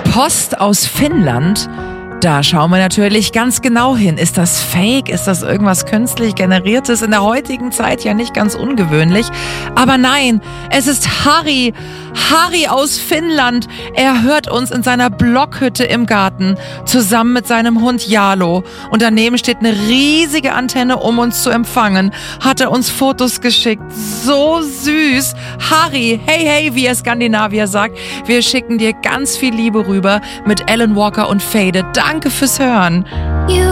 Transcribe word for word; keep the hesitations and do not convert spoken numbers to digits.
Post aus Finnland. Da schauen wir natürlich ganz genau hin. Ist das Fake? Ist das irgendwas künstlich generiertes? In der heutigen Zeit ja nicht ganz ungewöhnlich. Aber nein, es ist Harry. Harry aus Finnland. Er hört uns in seiner Blockhütte im Garten zusammen mit seinem Hund Jalo. Und daneben steht eine riesige Antenne, um uns zu empfangen. Hat er uns Fotos geschickt. So süß. Harry, hey, hey, wie er Skandinavier sagt. Wir schicken dir ganz viel Liebe rüber mit Alan Walker und Faded. Danke fürs Hören.